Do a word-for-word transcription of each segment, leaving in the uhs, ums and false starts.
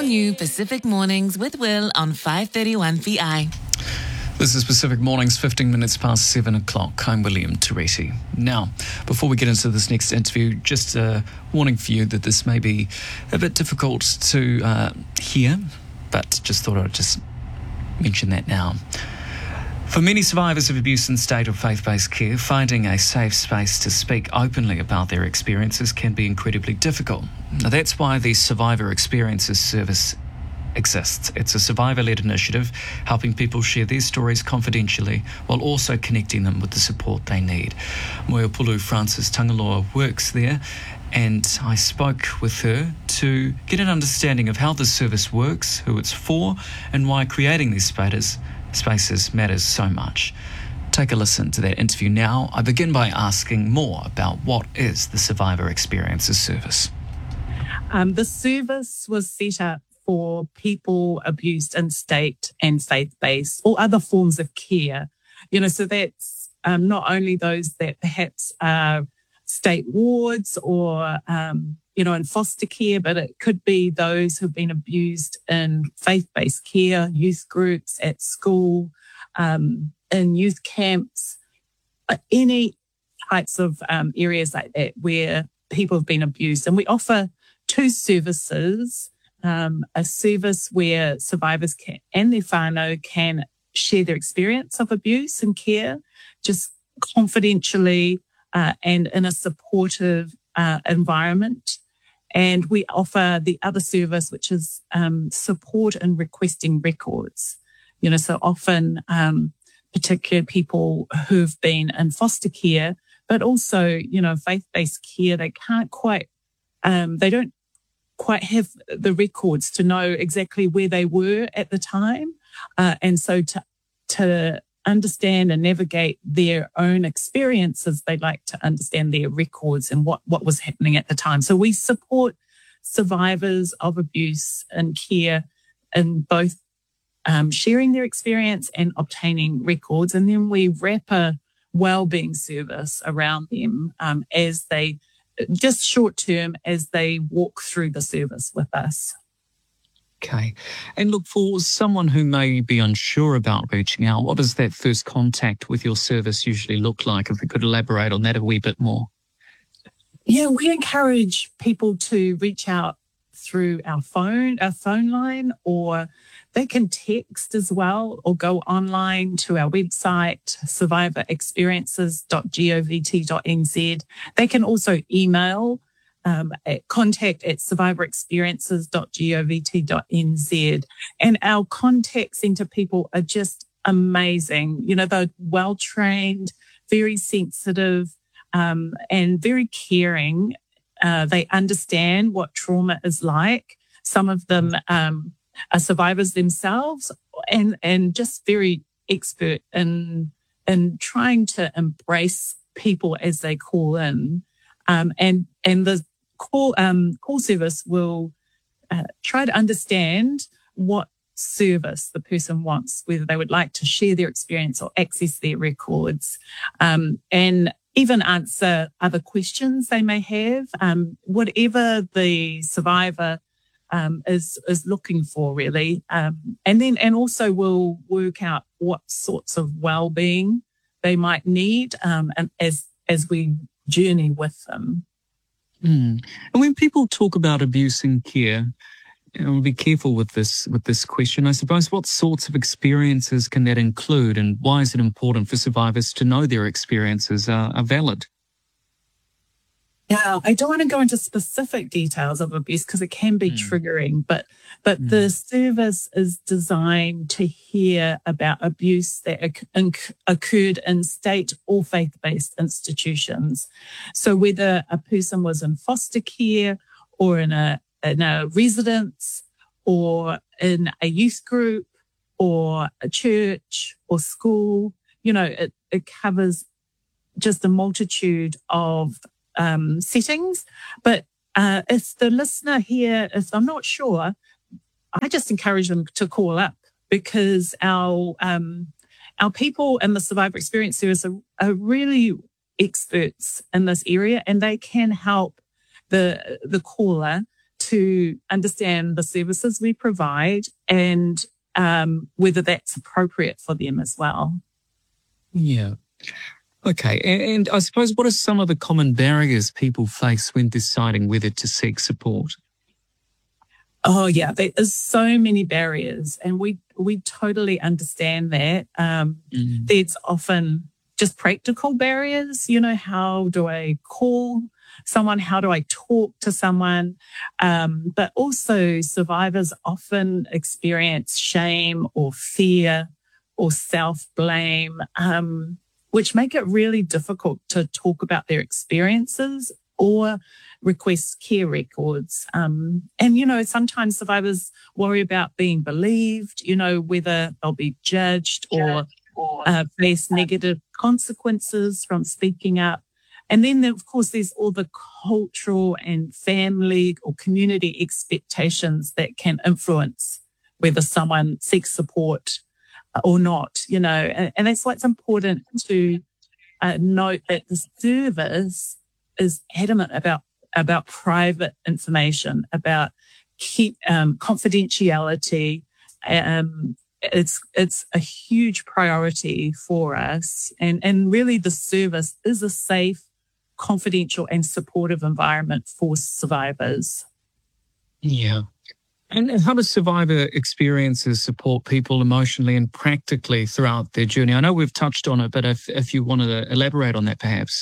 new Pacific Mornings with Will on five thirty-one V I. This is Pacific Mornings, fifteen minutes past seven o'clock. I'm William Teresi. Now, before we get into this next interview, just a warning for you that this may be a bit difficult to uh, hear, but just thought I'd just mention that now. For many survivors of abuse in state or faith-based care, finding a safe space to speak openly about their experiences can be incredibly difficult. Now, that's why the Survivor Experiences service exists. It's a survivor-led initiative helping people share their stories confidentially while also connecting them with the support they need. Moeopulu Frances Tangaloa works there, and I spoke with her to get an understanding of how the service works, who it's for, and why creating these spaces, spaces matters so much. Take a listen to that interview now. I begin by asking more about what is the Survivor Experiences service. Um, the service was set up for people abused in state and faith-based or other forms of care. You know, so that's um, not only those that perhaps are state wards or, um, you know, in foster care, but it could be those who've been abused in faith-based care, youth groups, at school, um, in youth camps, any types of um, areas like that where people have been abused. And we offer two services. Um, a service where survivors can, and their whānau can share their experience of abuse and care, just confidentially uh, and in a supportive uh, environment. And we offer the other service, which is um, support in requesting records. You know, so often, um, particularly people who've been in foster care, but also, you know, faith-based care, they can't quite, um, they don't quite have the records to know exactly where they were at the time. Uh, and so to, to understand and navigate their own experiences, they'd like to understand their records and what, what was happening at the time. So we support survivors of abuse and care in both um, sharing their experience and obtaining records. And then we wrap a wellbeing service around them um, as they just short term as they walk through the service with us. Okay. And look, for someone who may be unsure about reaching out, what does that first contact with your service usually look like? If we could elaborate on that a wee bit more. Yeah, we encourage people to reach out through our phone, our phone line, or they can text as well or go online to our website, survivor experiences dot govt dot n z. They can also email um, at contact at survivor experiences dot govt dot n z. And our contact centre people are just amazing. You know, they're well-trained, very sensitive, um, and very caring. Uh, they understand what trauma is like. Some of them um, are survivors themselves and, and just very expert in, in trying to embrace people as they call in. Um, and, and the call, um, call service will uh, try to understand what service the person wants, whether they would like to share their experience or access their records. Um, and even answer other questions they may have, um, whatever the survivor um, is is looking for, really. Um, and then, and also we'll work out what sorts of well-being they might need um, and as as we journey with them. Mm. And when people talk about abuse in care, you know, be careful with this with this question. I suppose, what sorts of experiences can that include, and why is it important for survivors to know their experiences are, are valid? Yeah, I don't want to go into specific details of abuse because it can be mm. triggering, but but mm. the service is designed to hear about abuse that oc- occurred in state or faith-based institutions. So whether a person was in foster care or in a in a residence or in a youth group or a church or school, you know, it, it covers just a multitude of um, settings. But uh, if the listener here, if I'm not sure, I just encourage them to call up because our um, our people in the Survivor Experience Service are, are really experts in this area and they can help the the caller to understand the services we provide and um, whether that's appropriate for them as well. Yeah. Okay. And, and I suppose, what are some of the common barriers people face when deciding whether to seek support? Oh, yeah, there is so many barriers, and we we totally understand that. Um, Mm. There's often just practical barriers. You know, how do I call someone? How do I talk to someone? Um, but also, survivors often experience shame or fear or self-blame, um, which make it really difficult to talk about their experiences or request care records. Um, and, you know, sometimes survivors worry about being believed, you know, whether they'll be judged or uh, face negative consequences from speaking up. And then, of course, there's all the cultural and family or community expectations that can influence whether someone seeks support or not, you know. And, and that's why it's important to uh, note that the service is adamant about about private information, about keep um, confidentiality. Um, it's it's a huge priority for us, and and really the service is a safe, confidential, and supportive environment for survivors. Yeah. And how do survivor experiences support people emotionally and practically throughout their journey? I know we've touched on it, but if if you wanted to elaborate on that, perhaps.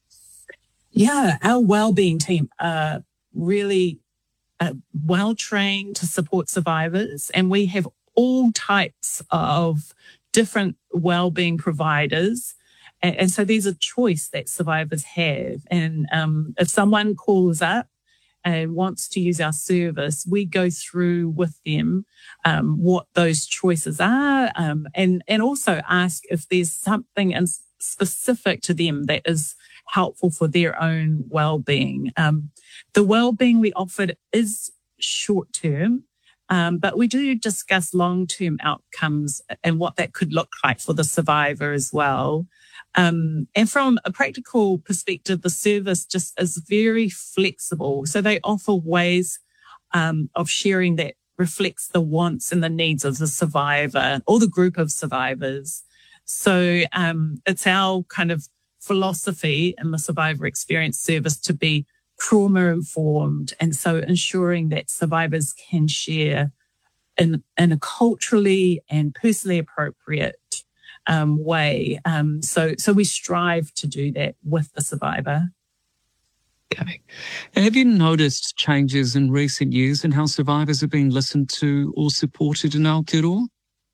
Yeah, our wellbeing team are really uh, well trained to support survivors, and we have all types of different wellbeing providers. And, and so there's a choice that survivors have. And um, if someone calls up and wants to use our service, we go through with them um, what those choices are, um, and and also ask if there's something in specific to them that is helpful for their own well-being. Um, the well-being we offered is short-term, um, but we do discuss long-term outcomes and what that could look like for the survivor as well. Um, and from a practical perspective, the service just is very flexible. So they offer ways um, of sharing that reflects the wants and the needs of the survivor or the group of survivors. So um, it's our kind of philosophy in the survivor experience service to be trauma informed, and so ensuring that survivors can share in, in a culturally and personally appropriate um, way. Um, so, so we strive to do that with the survivor. Okay. And have you noticed changes in recent years in how survivors are being listened to or supported in Aotearoa?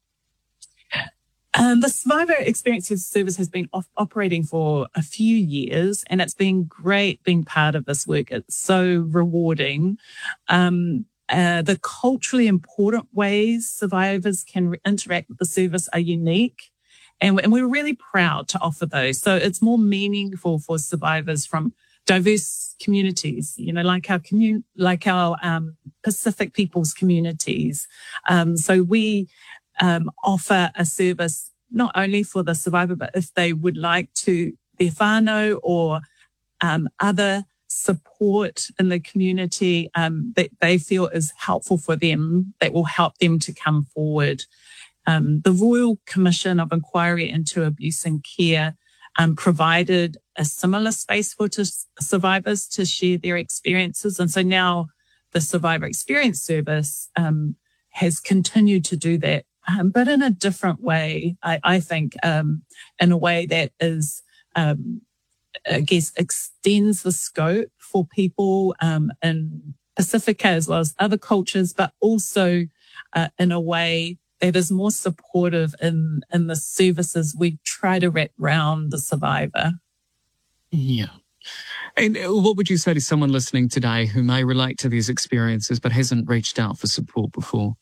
Um, the Survivor Experiences Service has been off- operating for a few years, and it's been great being part of this work. It's so rewarding. Um, uh, the culturally important ways survivors can re- interact with the service are unique, and, and we're really proud to offer those. So it's more meaningful for survivors from diverse communities, you know, like our commun- like our um, Pacific peoples communities. Um, so we Um, offer a service not only for the survivor, but if they would like to, their whānau or um, other support in the community um, that they feel is helpful for them, that will help them to come forward. Um, the Royal Commission of Inquiry into Abuse and Care um, provided a similar space for to survivors to share their experiences. And so now the Survivor Experience Service um, has continued to do that. Um, but in a different way, I, I think, um, in a way that is, um, I guess, extends the scope for people um, in Pacifica as well as other cultures, but also uh, in a way that is more supportive in, in the services we try to wrap around the survivor. Yeah. And what would you say to someone listening today who may relate to these experiences but hasn't reached out for support before?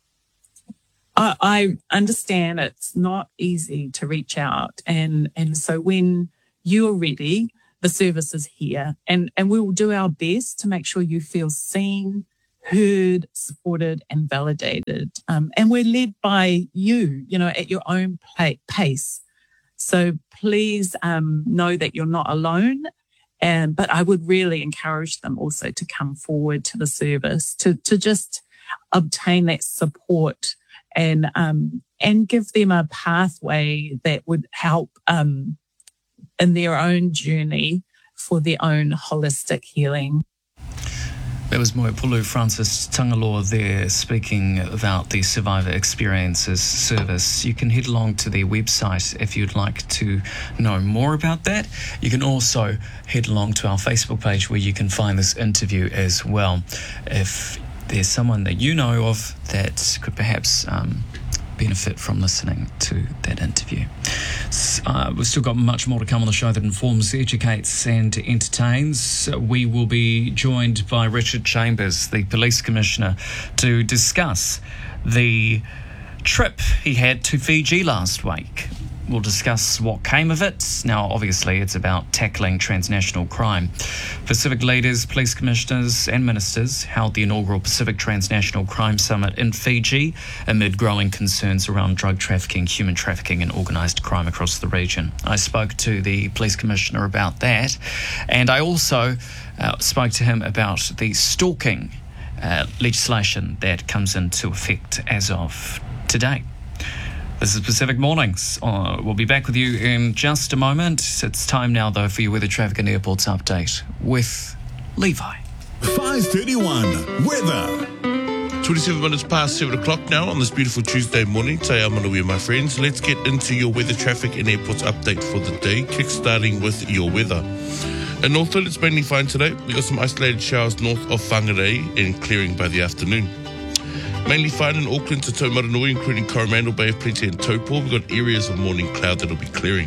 I, I understand it's not easy to reach out. And, and so when you're ready, the service is here, and, and we will do our best to make sure you feel seen, heard, supported, and validated. Um, and we're led by you, you know, at your own pace. So please um, know that you're not alone, And, but I would really encourage them also to come forward to the service to, to just obtain that support and, um, and give them a pathway that would help, um, in their own journey for their own holistic healing. That was Moepulu Francis Tangaloa there speaking about the Survivor Experiences service. You can head along to their website if you'd like to know more about that. You can also head along to our Facebook page where you can find this interview as well. If there's someone that you know of that could perhaps um, benefit from listening to that interview. Uh, we've still got much more to come on the show that informs, educates and entertains. We will be joined by Richard Chambers, the Police Commissioner, to discuss the trip he had to Fiji last week. We'll discuss what came of it. Now, obviously, it's about tackling transnational crime. Pacific leaders, police commissioners and ministers held the inaugural Pacific Transnational Crime Summit in Fiji amid growing concerns around drug trafficking, human trafficking and organised crime across the region. I spoke to the police commissioner about that, and I also uh, spoke to him about the stalking uh, legislation that comes into effect as of today. This is Pacific Mornings. Uh, we'll be back with you in just a moment. It's time now, though, for your weather, traffic and airports update with Levi. five thirty-one weather. twenty-seven minutes past seven o'clock now on this beautiful Tuesday morning. Te Amanui, my friends. Let's get into your weather, traffic and airports update for the day, kick-starting with your weather. In Northland, it's mainly fine today. We've got some isolated showers north of Whangarei and clearing by the afternoon. Mainly fine in Auckland to Taumarunui, including Coromandel Bay of Plenty and Taupo. We've got areas of morning cloud that'll be clearing.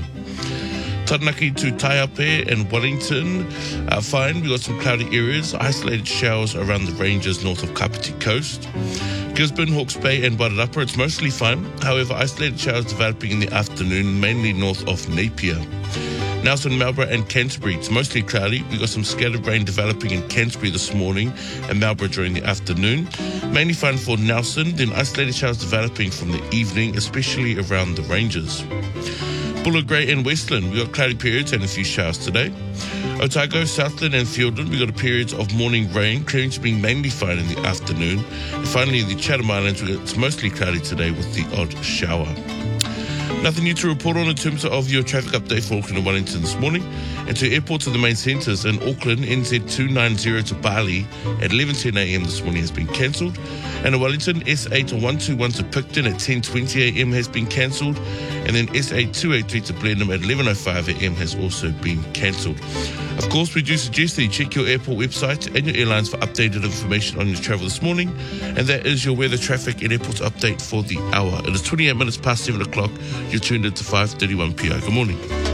Taranaki to Taiape and Wellington, uh, fine. We've got some cloudy areas, isolated showers around the ranges north of Kapiti Coast. Gisborne, Hawke's Bay and Wairarapa, it's mostly fine. However, isolated showers developing in the afternoon, mainly north of Napier. Nelson, Marlborough and Canterbury, it's mostly cloudy. We've got some scattered rain developing in Canterbury this morning and Marlborough during the afternoon. Mainly fine for Nelson, then isolated showers developing from the evening, especially around the ranges. Buller, Grey and Westland, we've got cloudy periods and a few showers today. Otago, Southland and Fiordland, we've got a period of morning rain, clearing to being mainly fine in the afternoon. And finally, in the Chatham Islands, it's mostly cloudy today with the odd shower. Nothing new to report on in terms of your traffic update for Auckland and Wellington this morning. And to airports of the main centres in Auckland, N Z two ninety to Bali at eleven ten a m this morning has been cancelled. And in Wellington, S eight one two one to Picton at ten twenty a m has been cancelled. And then S eight two eight three to Blenheim at eleven oh five a m has also been cancelled. Of course, we do suggest that you check your airport website and your airlines for updated information on your travel this morning. And that is your weather, traffic and airports update for the hour. It is twenty-eight minutes past seven o'clock. You're tuned into five thirty-one P I. Good morning.